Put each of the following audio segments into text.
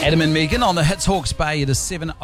Adam and Megan on the Hits Hawke's Bay. It is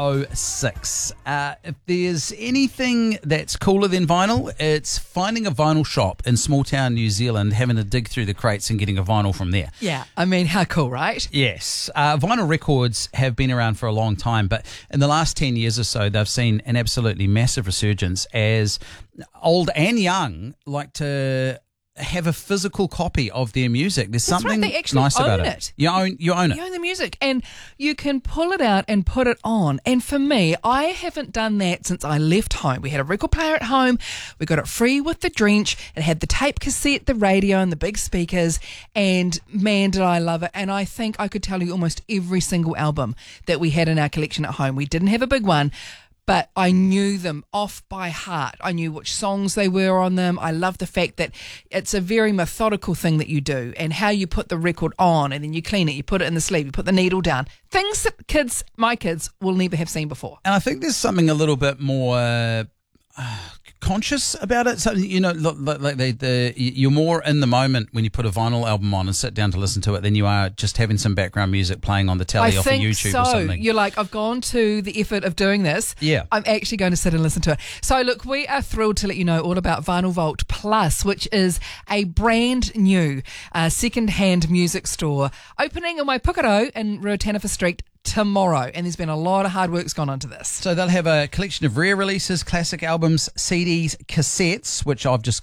7:06. If there's anything that's cooler than vinyl, it's finding a vinyl shop in small town New Zealand, having to dig through the crates and getting a vinyl from there. Yeah, I mean, how cool, right? Yes. Vinyl records have been around for a long time, but in the last 10 years or so, they've seen an absolutely massive resurgence as old and young like to have a physical copy of their music. There's something right, they actually nice own about it. You own it. You own the music and you can pull it out and put it on. And for me, I haven't done that since I left home. We had a record player at home. We got it free with the drench. It had the tape cassette, the radio and the big speakers. And man, did I love it. And I think I could tell you almost every single album that we had in our collection at home. We didn't have a big one, but I knew them off by heart. I knew which songs they were on them. I love the fact that it's a very methodical thing that you do and how you put the record on and then you clean it, you put it in the sleeve, you put the needle down. Things that my kids will never have seen before. And I think there's something a little bit more conscious about it. So, you know, like you're more in the moment when you put a vinyl album on and sit down to listen to it than you are just having some background music playing on the telly off of YouTube or something. You're like, I've gone to the effort of doing this. Yeah. I'm actually going to sit and listen to it. So look, we are thrilled to let you know all about Vinyl Vault Plus, which is a brand new second-hand music store opening in Waipukaro in Ruataniwha Street tomorrow, and there's been a lot of hard work's gone onto this. So they'll have a collection of rare releases, classic albums, CDs, cassettes, which I've just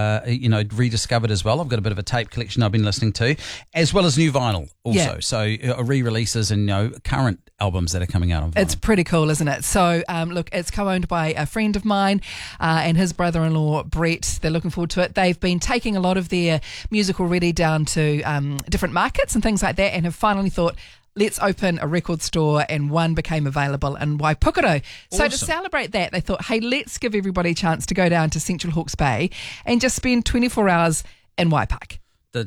rediscovered as well. I've got a bit of a tape collection I've been listening to, as well as new vinyl also. Yeah. So re-releases and current albums that are coming out on vinyl. It's pretty cool, isn't it? So look, it's co-owned by a friend of mine and his brother-in-law Brett. They're looking forward to it. They've been taking a lot of their music already down to different markets and things like that, and have finally thought, let's open a record store, and one became available in Waipukaro. So to celebrate that, they thought, hey, let's give everybody a chance to go down to Central Hawke's Bay and just spend 24 hours in Waipark. The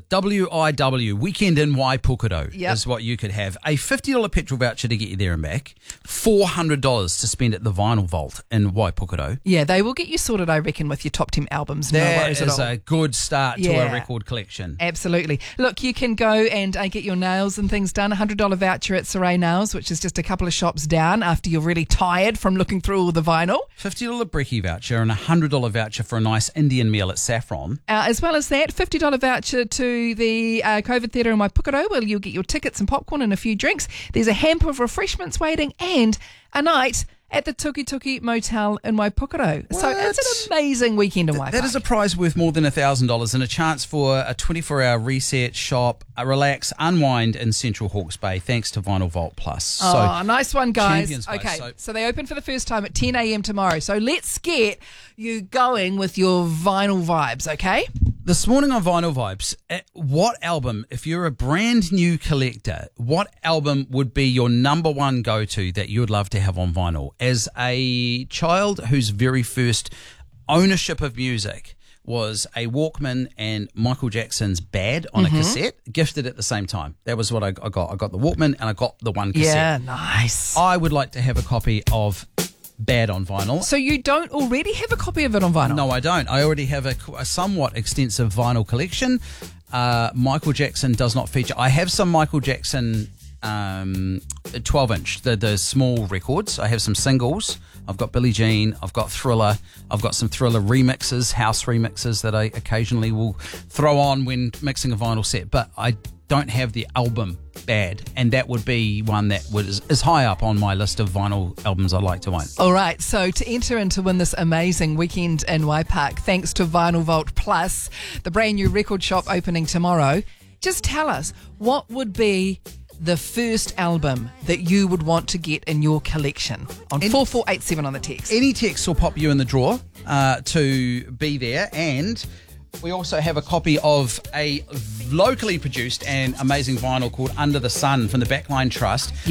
WIW, Weekend in Waipukaro, is what you could have. A $50 petrol voucher to get you there and back. $400 to spend at the Vinyl Vault in Waipukaro. Yeah, they will get you sorted, I reckon, with your top 10 albums. No worries at all. That is a good start to a record collection. Absolutely. Look, you can go and get your nails and things done. $100 voucher at Saray Nails, which is just a couple of shops down after you're really tired from looking through all the vinyl. $50 brekkie voucher and a $100 voucher for a nice Indian meal at Saffron. As well as that, $50 voucher to the COVID Theatre in Waipukaro, where you'll get your tickets and popcorn and a few drinks. There's a hamper of refreshments waiting and a night at the Tuki Tuki Motel in Waipukaro. What? So it's an amazing weekend in Waipark. That is a prize worth more than $1,000 and a chance for a 24-hour reset, shop, relax, unwind in Central Hawke's Bay, thanks to Vinyl Vault Plus. Nice one, guys. Place, okay, so they open for the first time at 10 a.m. tomorrow. So let's get you going with your vinyl vibes, okay? This morning on Vinyl Vibes, what album, if you're a brand new collector, what album would be your number one go-to that you would love to have on vinyl? As a child whose very first ownership of music was a Walkman and Michael Jackson's Bad on a cassette, gifted at the same time. That was what I got. I got the Walkman and I got the one cassette. Yeah, nice. I would like to have a copy of Bad on vinyl. So you don't already have a copy of it on vinyl? No, I don't. I already have a somewhat extensive vinyl collection. Michael Jackson does not feature. I have some Michael Jackson 12-inch, the small records. I have some singles. I've got Billie Jean. I've got Thriller. I've got some Thriller remixes, house remixes that I occasionally will throw on when mixing a vinyl set. But I don't have the album Bad, and that would be one that is high up on my list of vinyl albums I'd like to own. All right, so to enter and to win this amazing weekend in Waipark, thanks to Vinyl Vault Plus, the brand new record shop opening tomorrow, just tell us what would be the first album that you would want to get in your collection on 4487 on the text. Any text will pop you in the draw to be there, and we also have a copy of a locally produced and amazing vinyl called Under the Sun from the Backline Trust.